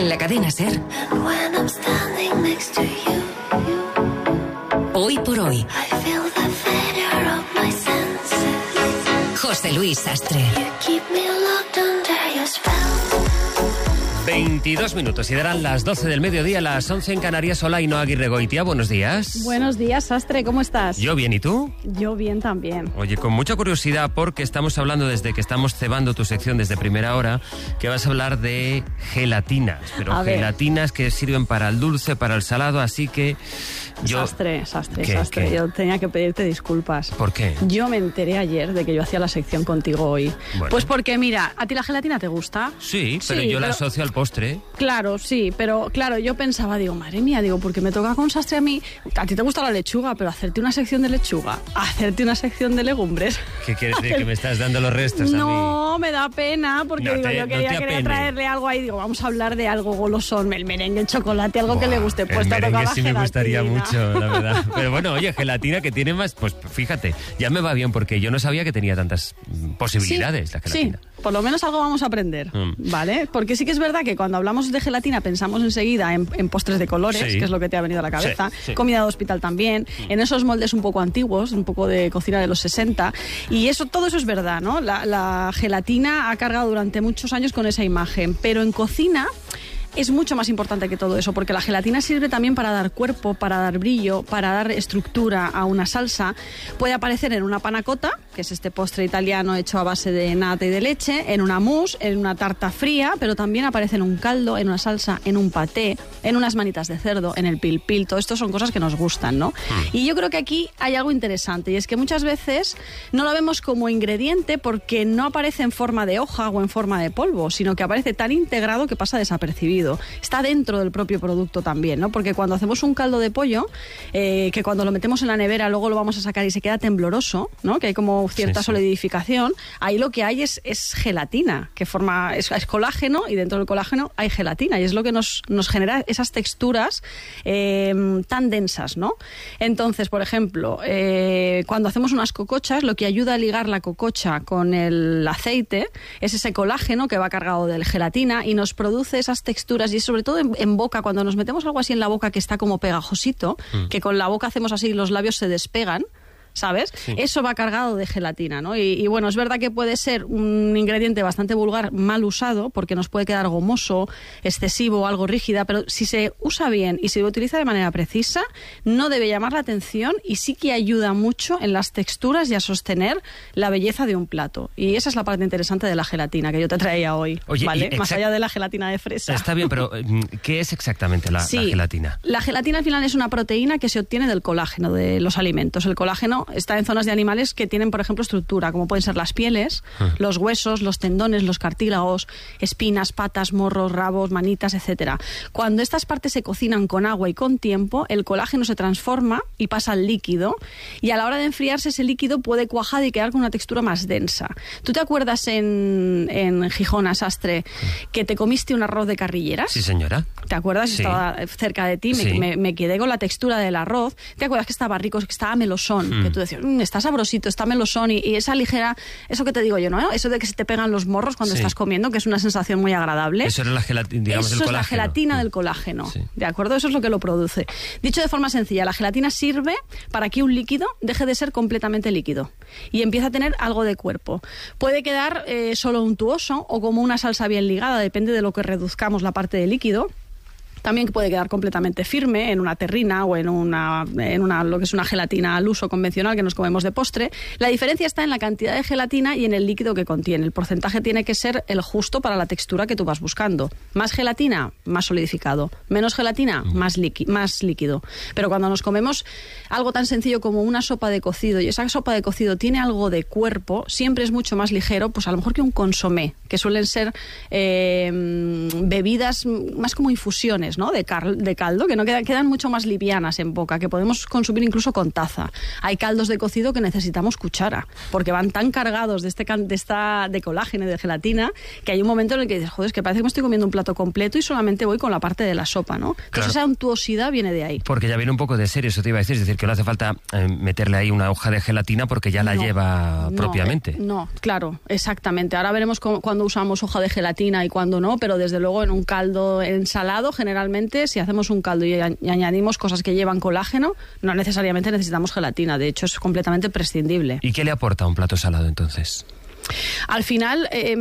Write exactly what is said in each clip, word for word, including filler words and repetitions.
En la cadena SER. Hoy por hoy. José Luis Sastre. veintidós minutos y darán las doce del mediodía, las once en Canarias. Hola, Ainhoa Aguirregoitia, buenos días. Buenos días, Sastre, ¿cómo estás? Yo bien, ¿y tú? Yo bien también. Oye, con mucha curiosidad, porque estamos hablando desde que estamos cebando tu sección desde primera hora, que vas a hablar de gelatinas, pero A ver. gelatinas que sirven para el dulce, para el salado, así que yo... Sastre, Sastre, ¿Qué, Sastre, qué? yo tenía que pedirte disculpas. ¿Por qué? Yo me enteré ayer de que yo hacía la sección contigo hoy. Bueno. Pues porque, mira, ¿a ti la gelatina te gusta? Sí, pero Sí, yo la pero- asocio al postre. Claro, sí, pero claro, yo pensaba, digo, madre mía, digo, porque me toca con Sastre a mí, a ti te gusta la lechuga, pero hacerte una sección de lechuga, hacerte una sección de legumbres. ¿Qué quieres decir? ¿Que me estás dando los restos a mí? No, me da pena, porque No digo, te- yo no quería, te quería apene. traerle algo ahí, digo, vamos a hablar de algo golosón, el merengue, el chocolate, algo que Buah, le guste. Pues el te ha tocado merengue la sí me gustaría gelatina. mucho, la verdad. Pero bueno, oye, gelatina que tiene más, pues fíjate, ya me va bien porque yo no sabía que tenía tantas mm, posibilidades Sí, la gelatina. Sí, por lo menos algo vamos a aprender, Mm. ¿vale? Porque sí que es verdad que cuando hablamos de gelatina pensamos enseguida en, en postres de colores, Sí. que es lo que te ha venido a la cabeza, Sí, sí. comida de hospital también, en esos moldes un poco antiguos, un poco de cocina de los sesenta, y eso, todo eso es verdad, ¿no? La, la gelatina ha cargado durante muchos años con esa imagen, pero en cocina es mucho más importante que todo eso, porque la gelatina sirve también para dar cuerpo, para dar brillo, para dar estructura a una salsa. Puede aparecer en una panna cotta, que es este postre italiano hecho a base de nata y de leche, en una mousse, en una tarta fría, pero también aparece en un caldo, en una salsa, en un paté, en unas manitas de cerdo, en el pil pil. Todo esto son cosas que nos gustan, ¿no? Y yo creo que aquí hay algo interesante, y es que muchas veces no lo vemos como ingrediente porque no aparece en forma de hoja o en forma de polvo, sino que aparece tan integrado que pasa desapercibido. Está dentro del propio producto también, ¿no? Porque cuando hacemos un caldo de pollo, eh, que cuando lo metemos en la nevera luego lo vamos a sacar y se queda tembloroso, ¿no? Que hay como cierta Sí, sí. solidificación, ahí lo que hay es, es gelatina, que forma, es, es colágeno, y dentro del colágeno hay gelatina, y es lo que nos, nos genera esas texturas eh, tan densas, ¿no? Entonces, por ejemplo, eh, cuando hacemos unas cocochas, lo que ayuda a ligar la cococha con el aceite es ese colágeno que va cargado de gelatina y nos produce esas texturas, y sobre todo en, en boca, cuando nos metemos algo así en la boca que está como pegajosito, Mm. que con la boca hacemos así y los labios se despegan, ¿sabes? Sí. Eso va cargado de gelatina, ¿no? Y, y bueno, es verdad que puede ser un ingrediente bastante vulgar, mal usado, porque nos puede quedar gomoso, excesivo, algo rígida, pero si se usa bien y se utiliza de manera precisa, no debe llamar la atención, y sí que ayuda mucho en las texturas y a sostener la belleza de un plato. Y esa es la parte interesante de la gelatina que yo te traía hoy, Oye, ¿vale? y Más exact- allá de la gelatina de fresa. Está bien, pero mm, ¿qué es exactamente la, Sí, la gelatina? La gelatina al final es una proteína que se obtiene del colágeno de los alimentos. El colágeno está en zonas de animales que tienen, por ejemplo, estructura, como pueden ser las pieles, Ah. los huesos, los tendones, los cartílagos, espinas, patas, morros, rabos, manitas, etcétera. Cuando estas partes se cocinan con agua y con tiempo, el colágeno se transforma y pasa al líquido, y a la hora de enfriarse ese líquido puede cuajar y quedar con una textura más densa. ¿Tú te acuerdas en, en Gijona, Sastre, que te comiste un arroz de carrilleras? Sí, señora. ¿Te acuerdas? Sí. Estaba cerca de ti, me, Sí. me, me quedé con la textura del arroz. ¿Te acuerdas que estaba rico, que estaba melosón? Mm. Que tú decías, "Mm, está sabrosito, está melosón", y, y esa ligera, eso que te digo yo, ¿no? Eso de que se te pegan los morros cuando Sí. estás comiendo, que es una sensación muy agradable. Eso era la gelatina, digamos, Eso el es colágeno. la gelatina del colágeno, Sí. ¿de acuerdo? Eso es lo que lo produce. Dicho de forma sencilla, la gelatina sirve para que un líquido deje de ser completamente líquido y empiece a tener algo de cuerpo. Puede quedar eh, solo untuoso o como una salsa bien ligada, depende de lo que reduzcamos la parte de líquido. También puede quedar completamente firme en una terrina o en una, en una lo que es una gelatina al uso convencional que nos comemos de postre. La diferencia está en la cantidad de gelatina y en el líquido que contiene. El porcentaje tiene que ser el justo para la textura que tú vas buscando. Más gelatina, más solidificado. Menos gelatina, más, liqui- más líquido. Pero cuando nos comemos algo tan sencillo como una sopa de cocido, y esa sopa de cocido tiene algo de cuerpo, siempre es mucho más ligero, pues a lo mejor que un consomé, que suelen ser eh, bebidas más como infusiones, porciones, ¿no? de, car de caldo, que no quedan, quedan mucho más livianas en boca, que podemos consumir incluso con taza. Hay caldos de cocido que necesitamos cuchara, porque van tan cargados de, este, de, esta, de colágeno y de gelatina, que hay un momento en el que dices, joder, es que parece que me estoy comiendo un plato completo y solamente voy con la parte de la sopa, ¿no? Entonces claro, esa untuosidad viene de ahí. Porque ya viene un poco de serio, eso te iba a decir, es decir, que no hace falta eh, meterle ahí una hoja de gelatina porque ya la no, lleva no, propiamente. Eh, no, claro, exactamente. Ahora veremos cómo, cuándo usamos hoja de gelatina y cuándo no, pero desde luego en un caldo ensalado, generalmente, si hacemos un caldo y, y añadimos cosas que llevan colágeno, no necesariamente necesitamos gelatina, de hecho es completamente prescindible. ¿Y qué le aporta un plato salado entonces? Al final, eh,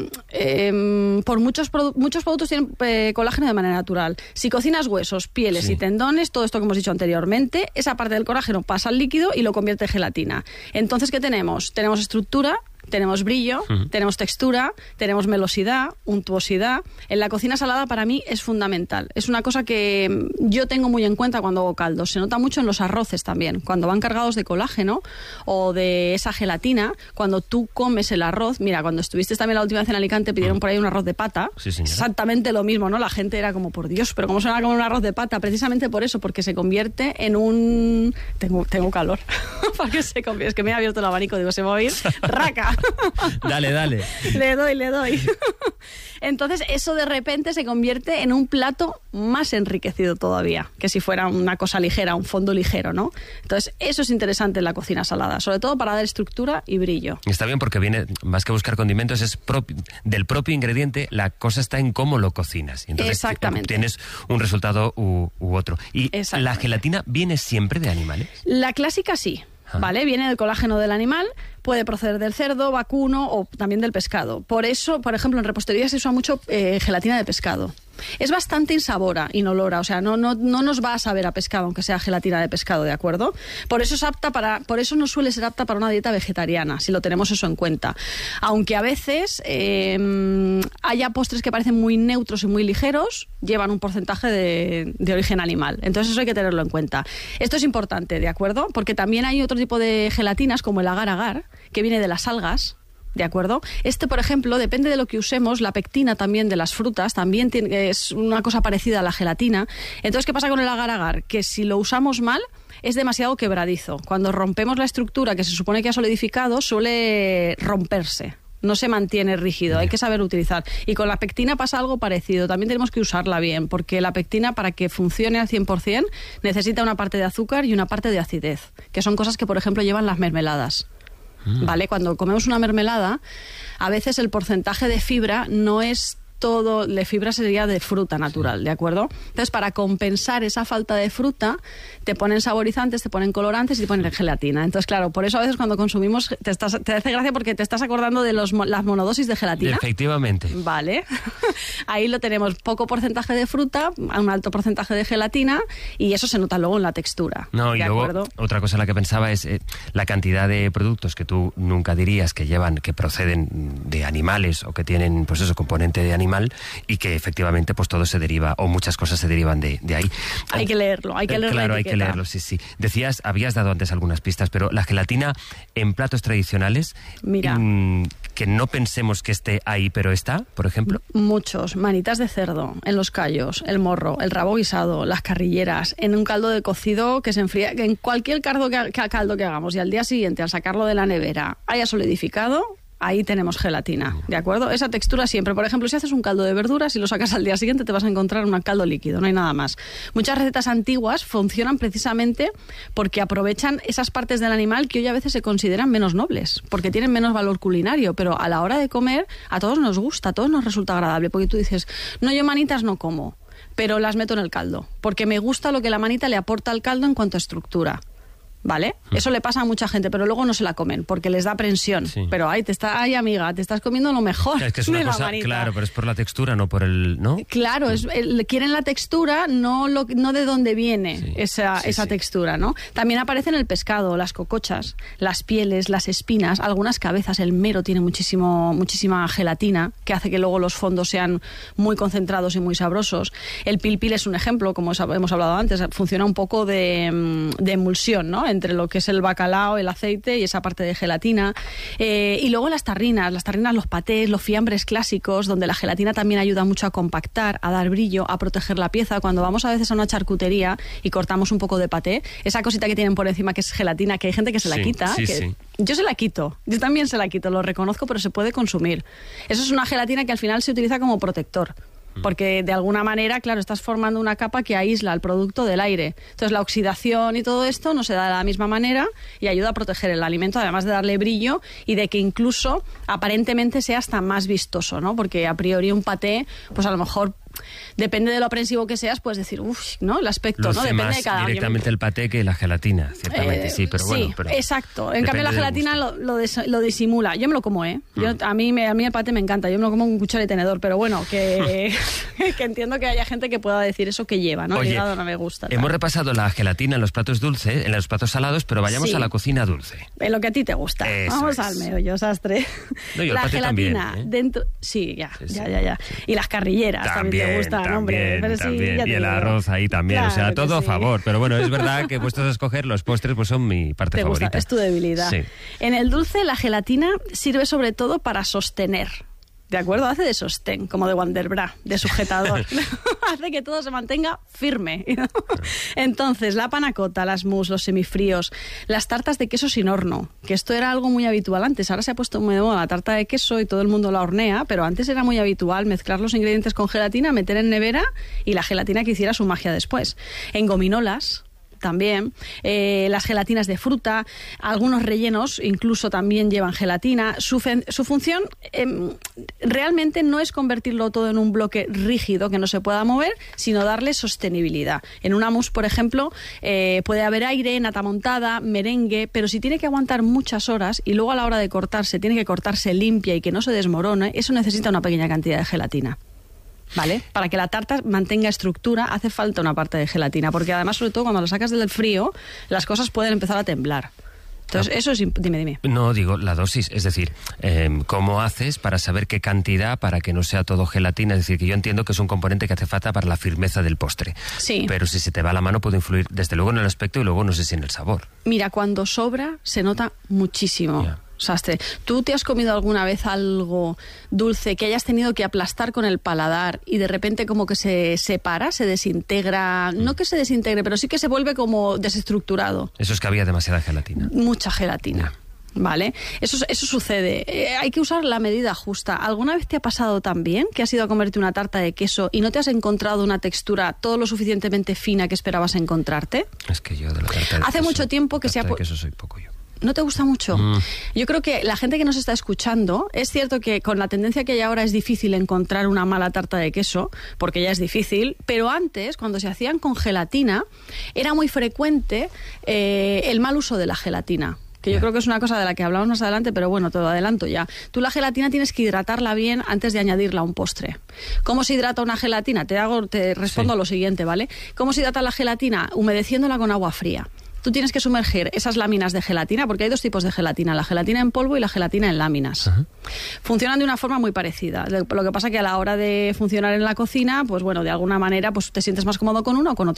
eh, por muchos, produ muchos productos tienen eh, colágeno de manera natural. Si cocinas huesos, pieles sí. y tendones, todo esto que hemos dicho anteriormente, esa parte del colágeno pasa al líquido y lo convierte en gelatina. Entonces, ¿qué tenemos? Tenemos estructura, tenemos brillo, uh-huh. tenemos textura, tenemos melosidad, untuosidad. En la cocina salada para mí es fundamental. Es una cosa que yo tengo muy en cuenta cuando hago caldos. Se nota mucho en los arroces también. Cuando van cargados de colágeno o de esa gelatina, cuando tú comes el arroz, mira, cuando estuviste también la última vez en Alicante pidieron uh-huh. por ahí un arroz de pata. Sí, señora. Exactamente lo mismo, ¿no? La gente era como, por Dios, pero ¿cómo se va a comer un arroz de pata? Precisamente por eso, porque se convierte en un... Tengo, tengo calor. Porque se convierte... Es que me he abierto el abanico, digo, se va a oír raca. Dale, dale. Le doy, le doy. Entonces, eso de repente se convierte en un plato más enriquecido todavía, que si fuera una cosa ligera, un fondo ligero, ¿no? Entonces, eso es interesante en la cocina salada, sobre todo para dar estructura y brillo. Está bien porque viene, más que buscar condimentos, es propio, del propio ingrediente, la cosa está en cómo lo cocinas. Y entonces exactamente. Tienes un resultado u, u otro. ¿Y la gelatina viene siempre de animales? La clásica sí. ¿Vale? Viene del colágeno del animal, puede proceder del cerdo, vacuno o también del pescado. Por eso, por ejemplo, en repostería se usa mucho eh, gelatina de pescado. Es bastante insabora, inolora, o sea, no, no, no nos va a saber a pescado, aunque sea gelatina de pescado, ¿de acuerdo? Por eso es apta para, por eso no suele ser apta para una dieta vegetariana, si lo tenemos eso en cuenta. Aunque a veces eh, haya postres que parecen muy neutros y muy ligeros, llevan un porcentaje de, de origen animal. Entonces eso hay que tenerlo en cuenta. Esto es importante, ¿de acuerdo? Porque también hay otro tipo de gelatinas, como el agar-agar, que viene de las algas. ¿De acuerdo? Este, por ejemplo, depende de lo que usemos, la pectina también de las frutas también tiene, es una cosa parecida a la gelatina. Entonces, ¿qué pasa con el agar-agar? Que si lo usamos mal, es demasiado quebradizo. Cuando rompemos la estructura que se supone que ha solidificado, suele romperse. No se mantiene rígido, hay que saber utilizar. Y con la pectina pasa algo parecido, también tenemos que usarla bien, porque la pectina, para que funcione al cien por cien, necesita una parte de azúcar y una parte de acidez, que son cosas que, por ejemplo, llevan las mermeladas. ¿Vale? Cuando comemos una mermelada, a veces el porcentaje de fibra no es todo, de fibra sería de fruta natural, ¿de acuerdo? Entonces, para compensar esa falta de fruta, te ponen saborizantes, te ponen colorantes y te ponen gelatina. Entonces, claro, por eso a veces cuando consumimos, te, estás, te hace gracia porque te estás acordando de los, las monodosis de gelatina. Efectivamente. Vale. Ahí lo tenemos, poco porcentaje de fruta, un alto porcentaje de gelatina, y eso se nota luego en la textura. No, y luego, acuerdo? Otra cosa en la que pensaba es eh, la cantidad de productos que tú nunca dirías que llevan, que proceden de animales o que tienen, pues eso, componente de animal, y que efectivamente pues todo se deriva, o muchas cosas se derivan de, de ahí. Hay que leerlo, hay que leer eh, Claro, la hay que leerlo, sí, sí. Decías, habías dado antes algunas pistas, pero la gelatina en platos tradicionales, mira, mmm, que no pensemos que esté ahí, pero está, por ejemplo. Muchos, manitas de cerdo, en los callos, el morro, el rabo guisado, las carrilleras, en un caldo de cocido que se enfría, que en cualquier caldo que, caldo que hagamos y al día siguiente, al sacarlo de la nevera, haya solidificado, ahí tenemos gelatina, ¿de acuerdo? Esa textura siempre. Por ejemplo, si haces un caldo de verduras y lo sacas al día siguiente, te vas a encontrar un caldo líquido, no hay nada más. Muchas recetas antiguas funcionan precisamente porque aprovechan esas partes del animal que hoy a veces se consideran menos nobles, porque tienen menos valor culinario, pero a la hora de comer a todos nos gusta, a todos nos resulta agradable, porque tú dices, no, yo manitas no como, pero las meto en el caldo, porque me gusta lo que la manita le aporta al caldo en cuanto a estructura. ¿Vale? Eso le pasa a mucha gente, pero luego no se la comen porque les da prensión. Sí. Pero ay, te está, ay, amiga, te estás comiendo lo mejor. Es que es una cosa, claro, pero es por la textura, no por el, ¿no? Claro, es, el, quieren la textura, no lo, no de dónde viene sí. esa, sí, esa sí. textura, ¿no? También aparece en el pescado, las cocochas, las pieles, las espinas, algunas cabezas. El mero tiene muchísimo, muchísima gelatina que hace que luego los fondos sean muy concentrados y muy sabrosos. El pil pil es un ejemplo, como hemos hablado antes, funciona un poco de, de emulsión, ¿no? entre lo que es el bacalao, el aceite y esa parte de gelatina. Eh, y luego las tarrinas, las tarrinas, los patés, los fiambres clásicos, donde la gelatina también ayuda mucho a compactar, a dar brillo, a proteger la pieza. Cuando vamos a veces a una charcutería y cortamos un poco de paté, esa cosita que tienen por encima que es gelatina, que hay gente que se la Sí, quita. sí, que sí. Yo se la quito, yo también se la quito, lo reconozco, pero se puede consumir. Eso es una gelatina que al final se utiliza como protector. Porque de alguna manera, claro, estás formando una capa que aísla el producto del aire. Entonces la oxidación y todo esto no se da de la misma manera y ayuda a proteger el alimento, además de darle brillo y de que incluso aparentemente sea hasta más vistoso, ¿no? Porque a priori un paté, pues a lo mejor depende de lo aprensivo que seas, puedes decir, uff, ¿no? El aspecto, Luce ¿no? Depende más de cada directamente el paté que la gelatina, ciertamente eh, sí, pero bueno. Sí, pero exacto. En depende cambio la del gelatina gusto. lo, lo, des- lo disimula. Yo me lo como, ¿eh? Yo, Mm. a, mí me, a mí el paté me encanta. Yo me lo como con cuchara y tenedor, pero bueno, que, que entiendo que haya gente que pueda decir eso que lleva, ¿no? Oye, El hígado no me gusta. tal. Hemos repasado la gelatina en los platos dulces, en los platos salados, pero vayamos Sí. a la cocina dulce. En lo que a ti te gusta. Eso Vamos es. al meollo, sastre. No, y el la paté gelatina también, ¿eh? dentro... Sí, ya, Sí, sí, ya, ya, ya. Y las carrilleras también, te gustan, también, hombre. Pero sí, también. ya te Y el digo. arroz ahí también, o sea, Claro que todo a sí. favor. Pero bueno, es verdad que puestos a escoger, los postres pues son mi parte Te gusta, favorita. es tu debilidad. Sí. En el dulce, la gelatina sirve sobre todo para sostener. ¿De acuerdo? Hace de sostén, como de Wanderbra, de sujetador. Hace que todo se mantenga firme. Entonces, la panacota, las mousse, los semifríos, las tartas de queso sin horno, que esto era algo muy habitual antes. Ahora se ha puesto muy de moda la tarta de queso y todo el mundo la hornea, pero antes era muy habitual mezclar los ingredientes con gelatina, meter en nevera y la gelatina que hiciera su magia después. En gominolas también, eh, las gelatinas de fruta, algunos rellenos incluso también llevan gelatina. Su, fe- su función eh, realmente no es convertirlo todo en un bloque rígido que no se pueda mover, sino darle sostenibilidad. En una mousse, por ejemplo, eh, puede haber aire, nata montada, merengue, pero si tiene que aguantar muchas horas y luego a la hora de cortarse tiene que cortarse limpia y que no se desmorone, eso necesita una pequeña cantidad de gelatina. ¿Vale? Para que la tarta mantenga estructura hace falta una parte de gelatina, porque además, sobre todo cuando la sacas del frío, las cosas pueden empezar a temblar. Entonces, eso es... imp- Dime, dime. No, digo, la dosis, es decir, eh, ¿cómo haces para saber qué cantidad para que no sea todo gelatina? Es decir, que yo entiendo que es un componente que hace falta para la firmeza del postre. Sí. Pero si se te va la mano puede influir desde luego en el aspecto y luego no sé si en el sabor. Mira, cuando sobra se nota muchísimo. Ya. Sastre, ¿tú te has comido alguna vez algo dulce que hayas tenido que aplastar con el paladar y de repente como que se separa, se desintegra? No que se desintegre, pero sí que se vuelve como desestructurado. Eso es que había demasiada gelatina. Mucha gelatina. ¿Vale? Eso, eso sucede. Eh, hay que usar la medida justa. ¿Alguna vez te ha pasado también que has ido a comerte una tarta de queso y no te has encontrado una textura todo lo suficientemente fina que esperabas encontrarte? Es que yo de la tarta de Hace queso- mucho tiempo que se ha tarta pu- de queso soy poco yo. ¿No te gusta mucho? Mm. Yo creo que la gente que nos está escuchando, es cierto que con la tendencia que hay ahora es difícil encontrar una mala tarta de queso, porque ya es difícil, pero antes, cuando se hacían con gelatina, era muy frecuente eh, el mal uso de la gelatina. Que yo Ya. creo que es una cosa de la que hablamos más adelante, pero bueno, te lo adelanto ya. Tú la gelatina tienes que hidratarla bien antes de añadirla a un postre. ¿Cómo se hidrata una gelatina? Te hago, te respondo Sí. a lo siguiente, ¿vale? ¿Cómo se hidrata la gelatina? Humedeciéndola con agua fría. Tú tienes que sumergir esas láminas de gelatina, porque hay dos tipos de gelatina, la gelatina en polvo y la gelatina en láminas. Ajá. Funcionan de una forma muy parecida. Lo lo que pasa que a la hora de funcionar en la cocina, pues bueno, de alguna manera pues te sientes más cómodo con una o con otra.